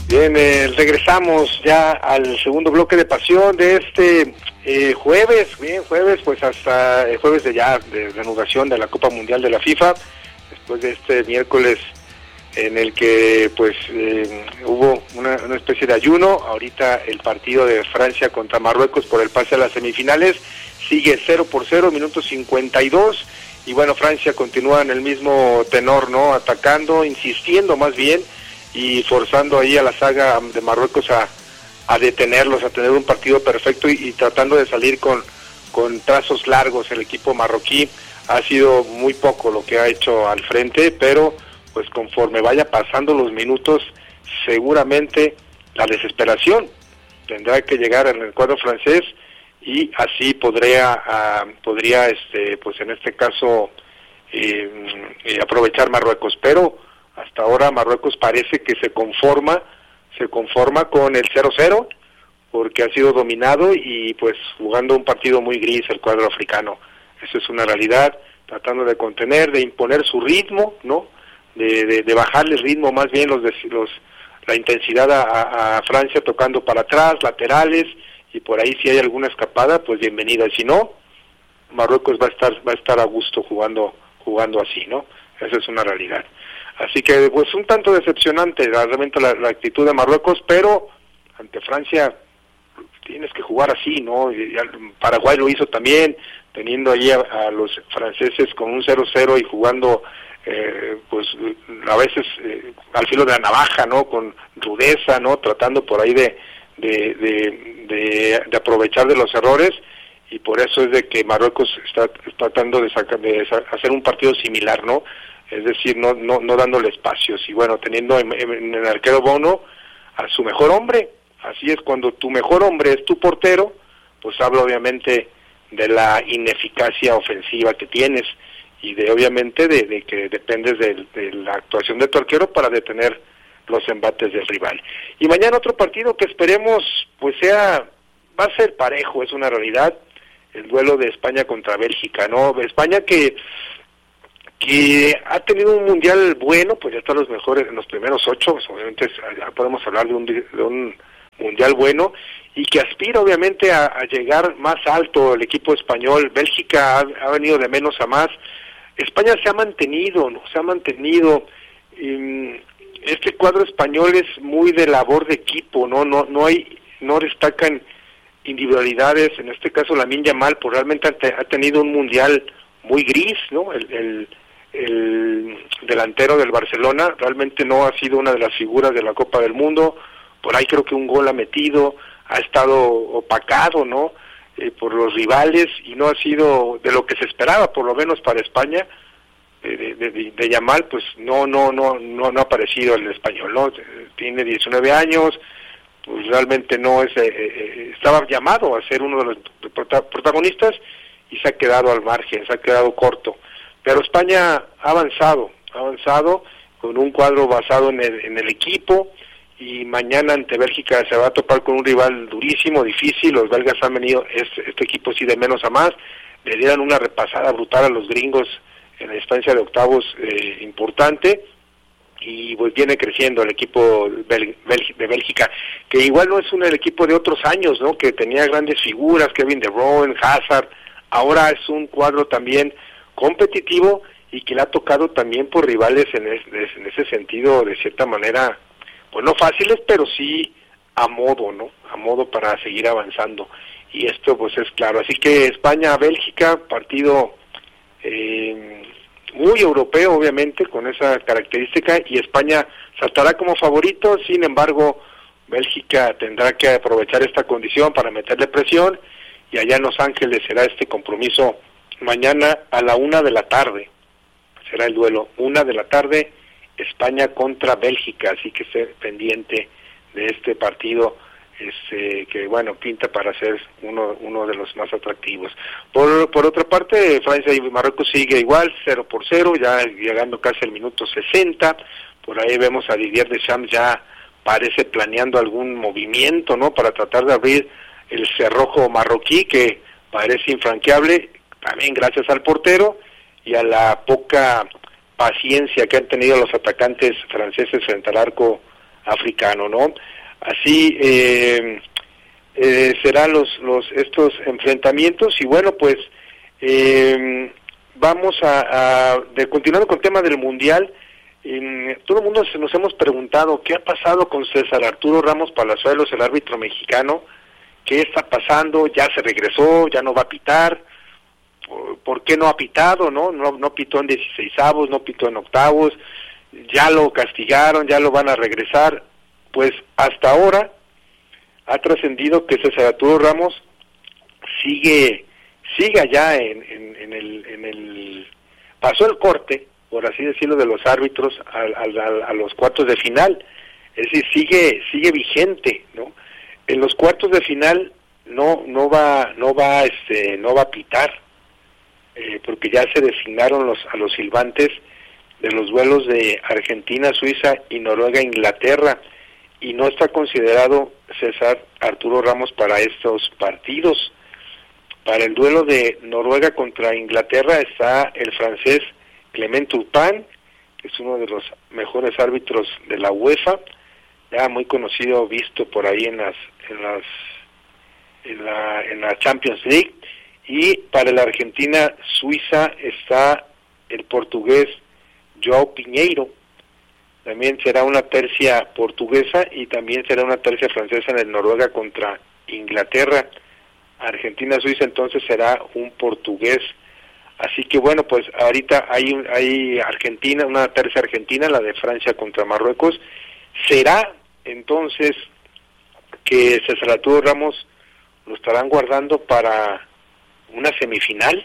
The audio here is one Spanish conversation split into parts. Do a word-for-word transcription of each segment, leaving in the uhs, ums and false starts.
Bien, eh, regresamos ya al segundo bloque de pasión de este eh, jueves, bien, jueves, pues hasta el jueves de ya, de reanudación de la Copa Mundial de la FIFA, después de este miércoles en el que pues eh, hubo una, una especie de ayuno. Ahorita el partido de Francia contra Marruecos por el pase a las semifinales sigue cero por cero, minuto cincuenta y dos, y bueno, Francia continúa en el mismo tenor, ¿no? Atacando, insistiendo más bien, y forzando ahí a la saga de Marruecos a, a detenerlos, a tener un partido perfecto y, y tratando de salir con, con trazos largos. El equipo marroquí ha sido muy poco lo que ha hecho al frente, pero pues conforme vaya pasando los minutos, seguramente la desesperación tendrá que llegar en el cuadro francés y así podría, uh, podría este, pues en este caso, eh, eh, aprovechar Marruecos, pero hasta ahora Marruecos parece que se conforma, se conforma con el cero cero, porque ha sido dominado y pues jugando un partido muy gris el cuadro africano. Eso es una realidad, tratando de contener, de imponer su ritmo, ¿no? De, de, de bajarle el ritmo, más bien los, los la intensidad a, a Francia, tocando para atrás, laterales, y por ahí si hay alguna escapada, pues bienvenida. Si no, Marruecos va a estar, va a estar a gusto jugando, jugando así, ¿no? Esa es una realidad. Así que pues un tanto decepcionante realmente la, la actitud de Marruecos, pero ante Francia tienes que jugar así, ¿no? Y, y Paraguay lo hizo también, teniendo ahí a, a los franceses con un cero cero y jugando eh, pues a veces eh, al filo de la navaja, ¿no? Con rudeza, ¿no? Tratando por ahí de de, de, de, de aprovechar de los errores, y por eso es de que Marruecos está tratando de, sacar, de hacer un partido similar, ¿no? Es decir, no no no dándole espacios, y bueno, teniendo en, en el arquero Bono a su mejor hombre. Así es, cuando tu mejor hombre es tu portero, pues habla obviamente de la ineficacia ofensiva que tienes, y de obviamente de, de que dependes de, de la actuación de tu arquero para detener los embates del rival. Y mañana otro partido que esperemos pues sea, va a ser parejo, es una realidad, el duelo de España contra Bélgica, ¿no? España que que ha tenido un mundial bueno, pues ya está los mejores en los primeros ocho, pues obviamente ya podemos hablar de un, de un mundial bueno, y que aspira obviamente a, a llegar más alto el equipo español. Bélgica ha, ha venido de menos a más. España se ha mantenido, ¿no? Se ha mantenido. Y este cuadro español es muy de labor de equipo, ¿no? No, no hay, no destacan individualidades. En este caso Lamine Yamal, pues realmente ha, ha tenido un mundial muy gris, ¿no? El, el el delantero del Barcelona realmente no ha sido una de las figuras de la Copa del Mundo. Por ahí creo que un gol ha metido, ha estado opacado, ¿no? Eh, por los rivales, y no ha sido de lo que se esperaba, por lo menos para España. De, de, de, de Yamal, pues no no no no no ha aparecido el español, ¿no? Tiene diecinueve años, pues realmente no es, eh, eh, estaba llamado a ser uno de los protagonistas y se ha quedado al margen, se ha quedado corto. Pero España ha avanzado, ha avanzado con un cuadro basado en el, en el equipo, y mañana ante Bélgica se va a topar con un rival durísimo, difícil. Los belgas han venido, este, este equipo sí de menos a más, le dieron una repasada brutal a los gringos en la instancia de octavos eh, importante, y pues viene creciendo el equipo Bel, Bel, de Bélgica, que igual no es un el equipo de otros años, ¿no? Que tenía grandes figuras, Kevin De Bruyne, Hazard. Ahora es un cuadro también competitivo, y que le ha tocado también por rivales en, es, en ese sentido, de cierta manera, pues no fáciles, pero sí a modo, ¿no? A modo para seguir avanzando, y esto pues es claro. Así que España-Bélgica, partido eh, muy europeo obviamente, con esa característica, y España saltará como favorito. Sin embargo, Bélgica tendrá que aprovechar esta condición para meterle presión, y allá en Los Ángeles será este compromiso mañana a la una de la tarde, será el duelo, una de la tarde, España contra Bélgica, así que esté pendiente de este partido, este, que bueno, pinta para ser uno uno de los más atractivos. Por por otra parte, Francia y Marruecos sigue igual, cero por cero, ya llegando casi al minuto sesenta, por ahí vemos a Didier Deschamps ya parece planeando algún movimiento, ¿no? Para tratar de abrir el cerrojo marroquí, que parece infranqueable, también gracias al portero y a la poca paciencia que han tenido los atacantes franceses frente al arco africano, ¿no? Así eh, eh, serán los, los estos enfrentamientos y bueno, pues eh, vamos a, a de, continuando con el tema del Mundial. Eh, todo el mundo se nos hemos preguntado qué ha pasado con César Arturo Ramos Palazuelos, el árbitro mexicano. ¿Qué está pasando? ¿Ya se regresó? ¿Ya no va a pitar? ¿Por qué no ha pitado? No, no, no pitó en dieciseisavos, no pitó en octavos, ya lo castigaron, ya lo van a regresar. Pues hasta ahora ha trascendido que César Arturo Ramos sigue, sigue allá en, en, en el, en el, pasó el corte, por así decirlo, de los árbitros a, a, a los cuartos de final, es decir, sigue, sigue vigente, ¿no? En los cuartos de final no, no va, no va, este, no va a pitar, eh, porque ya se designaron los, a los silbantes de los duelos de Argentina, Suiza y Noruega, Inglaterra, y no está considerado César Arturo Ramos para estos partidos. Para el duelo de Noruega contra Inglaterra está el francés Clement Turpin, que es uno de los mejores árbitros de la UEFA, ya muy conocido, visto por ahí en las en las en la en la Champions League. Y para la Argentina Suiza está el portugués João Pinheiro, también será una tercia portuguesa y también será una tercia francesa en el Noruega contra Inglaterra. Argentina Suiza entonces será un portugués. Así que bueno, pues ahorita hay un, hay Argentina, una tercia argentina, la de Francia contra Marruecos. ¿Será entonces que César Arturo Ramos lo estarán guardando para una semifinal?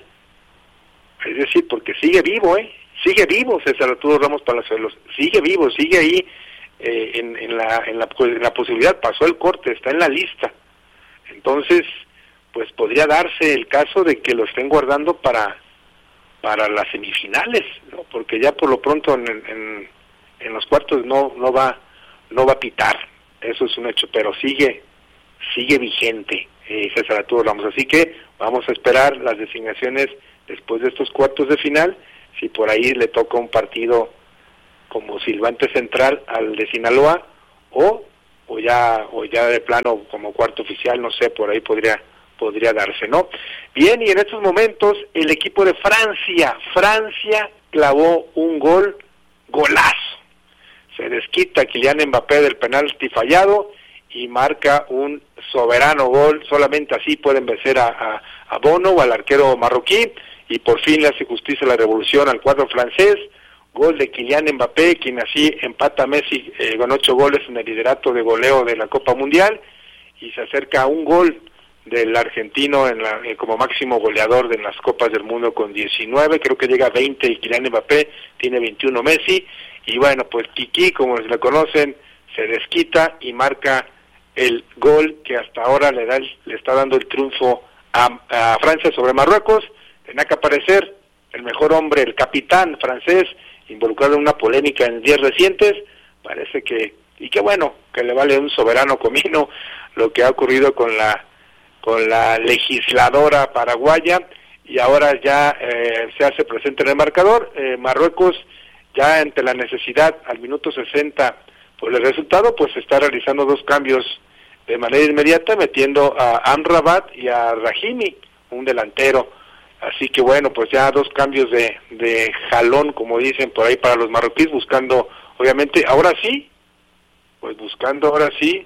Es decir, porque sigue vivo, ¿eh? Sigue vivo César Arturo Ramos Palazuelos, sigue vivo, sigue ahí eh, en, en, la, en, la, en la posibilidad, pasó el corte, está en la lista. Entonces, pues podría darse el caso de que lo estén guardando para para las semifinales, ¿no? Porque ya por lo pronto en, en, en los cuartos no no va no va a pitar, eso es un hecho, pero sigue sigue vigente eh, César Arturo Ramos, así que vamos a esperar las designaciones después de estos cuartos de final, si por ahí le toca un partido como silbante central al de Sinaloa o o ya o ya de plano como cuarto oficial, no sé, por ahí podría podría darse, ¿no? Bien, y en estos momentos el equipo de Francia, Francia clavó un gol, golazo. Se desquita Kylian Mbappé del penalti fallado y marca un soberano gol, solamente así pueden vencer a, a, a Bono o al arquero marroquí, y por fin le hace justicia a la revolución al cuadro francés. Gol de Kylian Mbappé, quien así empata a Messi eh, con ocho goles en el liderato de goleo de la Copa Mundial, y se acerca a un gol del argentino en la, eh, como máximo goleador de las Copas del Mundo con diecinueve, creo que llega a veinte y Kylian Mbappé tiene veintiuno Messi, y bueno, pues Kiki, como le conocen, se desquita y marca el gol que hasta ahora le da el, le está dando el triunfo a, a Francia sobre Marruecos. Tenía que aparecer el mejor hombre, el capitán francés, involucrado en una polémica en días recientes, parece que, y que bueno, que le vale un soberano comino lo que ha ocurrido con la con la legisladora paraguaya, y ahora ya eh, se hace presente en el marcador. eh, Marruecos ya ante la necesidad al minuto sesenta por el resultado, pues está realizando dos cambios de manera inmediata, metiendo a Amrabat y a Rahimi, un delantero. Así que bueno, pues ya dos cambios de, de jalón, como dicen por ahí, para los marroquíes, buscando, obviamente, ahora sí, pues buscando ahora sí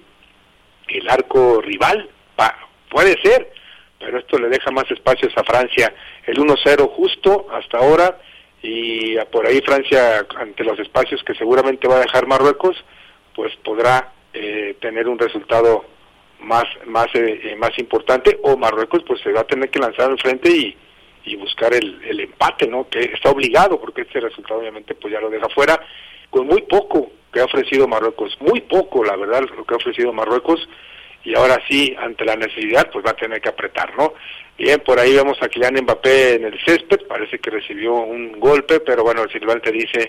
el arco rival. Pa, puede ser, pero esto le deja más espacios a Francia. El uno cero justo hasta ahora, y por ahí Francia, ante los espacios que seguramente va a dejar Marruecos, pues podrá eh, tener un resultado más más eh, más importante, o Marruecos pues se va a tener que lanzar al frente y y buscar el, el empate, ¿no? Que está obligado, porque este resultado obviamente pues ya lo deja fuera, con muy poco que ha ofrecido Marruecos, muy poco la verdad lo que ha ofrecido Marruecos, y ahora sí, ante la necesidad, pues va a tener que apretar, ¿no? Bien, por ahí vemos a Kylian Mbappé en el césped, parece que recibió un golpe, pero bueno, el silbante dice,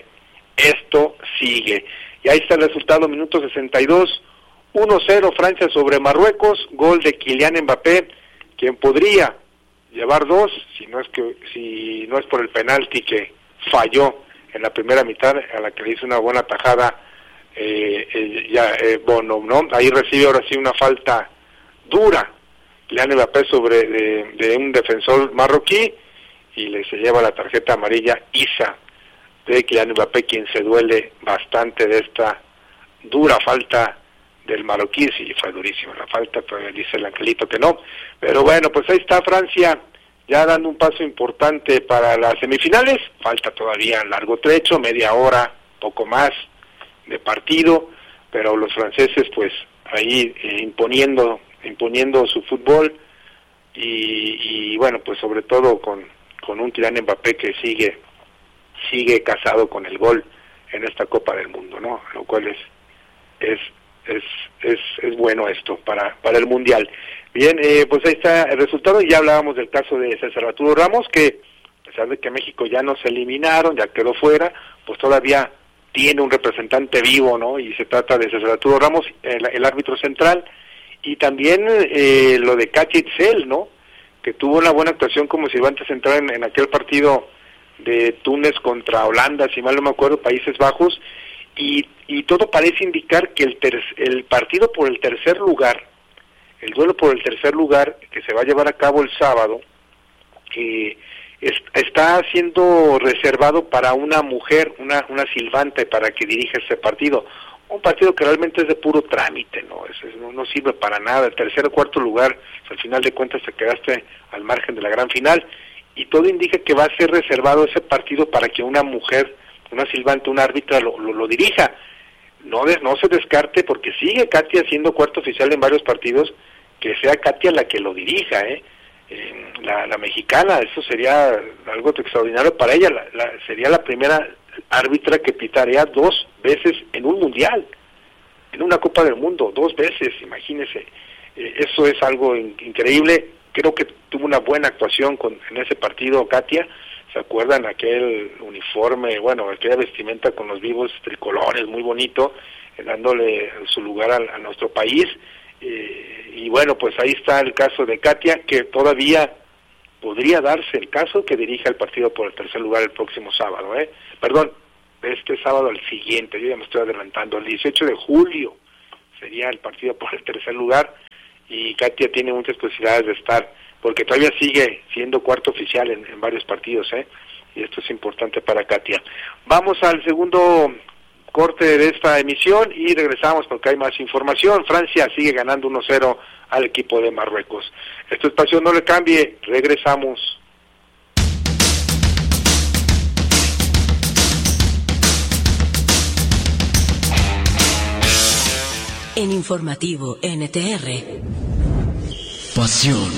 esto sigue. Y ahí está el resultado, minuto sesenta y dos, uno cero Francia sobre Marruecos, gol de Kylian Mbappé, quien podría llevar dos, si no es que si no es por el penalti que falló en la primera mitad, a la que le hizo una buena tajada eh, eh, ya eh, Bono, ¿no? Ahí recibe ahora sí una falta dura, Kylian Mbappé sobre de, de un defensor marroquí, y le se lleva la tarjeta amarilla Isa de Kylian Mbappé, quien se duele bastante de esta dura falta del marroquí. Sí, fue durísima la falta, pero dice el angelito que no. Pero bueno, pues ahí está Francia, ya dando un paso importante para las semifinales. Falta todavía un largo trecho, media hora, poco más de partido, pero los franceses pues ahí eh, imponiendo imponiendo su fútbol, y, y bueno, pues sobre todo con, con un Kylian Mbappé que sigue sigue casado con el gol en esta Copa del Mundo, ¿no? Lo cual es es es es, es bueno esto para para el Mundial. Bien, eh, pues ahí está el resultado, y ya hablábamos del caso de César Arturo Ramos, que a pesar de que México ya no se eliminaron, ya quedó fuera, pues todavía tiene un representante vivo, ¿no? Y se trata de César Arturo Ramos, el, el árbitro central, y también eh, lo de Katia Itzel, ¿no? Que tuvo una buena actuación como sirviente central en, en aquel partido de Túnez contra Holanda, si mal no me acuerdo, Países Bajos, y, y todo parece indicar que el, ter, el partido por el tercer lugar, el duelo por el tercer lugar, que se va a llevar a cabo el sábado, eh, es, está siendo reservado para una mujer, una, una silbante, para que dirija ese partido. Un partido que realmente es de puro trámite, ¿no? Es, es, no, no sirve para nada. El tercer o cuarto lugar, al final de cuentas te quedaste al margen de la gran final, y todo indica que va a ser reservado ese partido para que una mujer, una silbante, una árbitra lo, lo, lo dirija. No, des, no se descarte, porque sigue Katia siendo cuarto oficial en varios partidos, que sea Katia la que lo dirija, ¿eh? Eh, la, la mexicana, eso sería algo extraordinario para ella. La, la, sería la primera árbitra que pitaría dos veces en un mundial, en una Copa del Mundo, dos veces, imagínese. Eh, eso es algo in, increíble. Creo que tuvo una buena actuación con, en ese partido Katia. ¿Se acuerdan aquel uniforme, bueno, aquella vestimenta con los vivos tricolores, muy bonito, eh, dándole su lugar a, a nuestro país? Eh, y bueno, pues ahí está el caso de Katia, que todavía podría darse el caso que dirija el partido por el tercer lugar el próximo sábado, ¿eh? Perdón, este sábado al siguiente, yo ya me estoy adelantando, el dieciocho de julio sería el partido por el tercer lugar, y Katia tiene muchas posibilidades de estar, porque todavía sigue siendo cuarto oficial en, en varios partidos, ¿eh? Y esto es importante para Katia. Vamos al segundo corte de esta emisión y regresamos porque hay más información. Francia sigue ganando uno cero al equipo de Marruecos. Este espacio no le cambie, regresamos. En Informativo N T R. Pasión.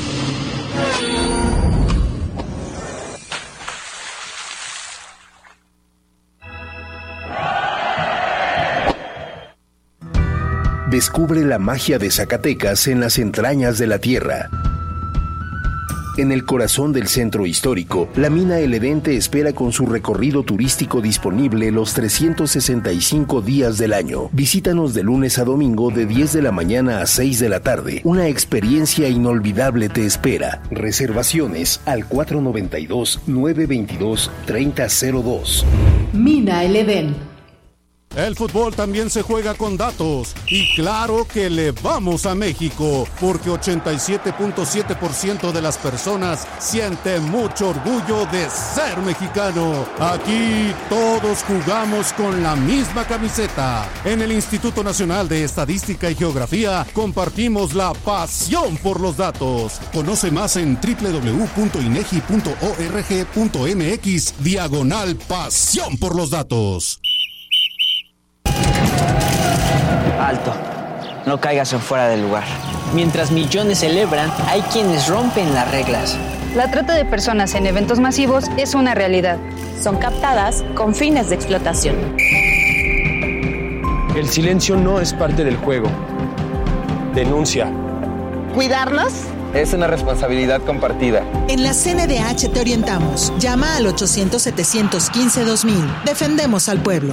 Descubre la magia de Zacatecas en las entrañas de la tierra. En el corazón del centro histórico, la mina El Edén te espera con su recorrido turístico disponible los trescientos sesenta y cinco días del año. Visítanos de lunes a domingo de diez de la mañana a seis de la tarde. Una experiencia inolvidable te espera. Reservaciones al cuatro noventa y dos, nueve veintidós, treinta cero dos. Mina El Edén. El fútbol también se juega con datos, y claro que le vamos a México, porque ochenta y siete punto siete por ciento de las personas siente mucho orgullo de ser mexicano. Aquí todos jugamos con la misma camiseta. En el Instituto Nacional de Estadística y Geografía compartimos la pasión por los datos. Conoce más en doble u doble u doble u punto inegi punto org punto mx diagonal pasión por los datos. Alto, no caigas en fuera del lugar. Mientras millones celebran, hay quienes rompen las reglas. La trata de personas en eventos masivos es una realidad. Son captadas con fines de explotación. El silencio no es parte del juego. Denuncia. ¿Cuidarnos? Es una responsabilidad compartida. En la C N D H te orientamos. Llama al ochocientos, setecientos quince, dos mil. Defendemos al pueblo.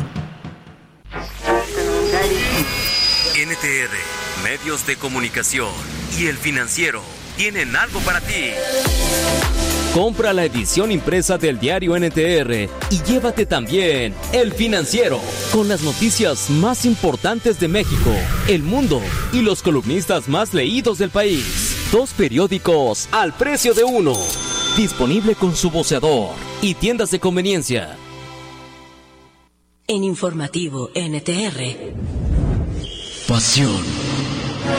N T R, Medios de Comunicación y El Financiero tienen algo para ti. Compra la edición impresa del diario N T R y llévate también El Financiero, con las noticias más importantes de México, el mundo y los columnistas más leídos del país. Dos periódicos al precio de uno. Disponible con su voceador y tiendas de conveniencia. En Informativo N T R. Pasión.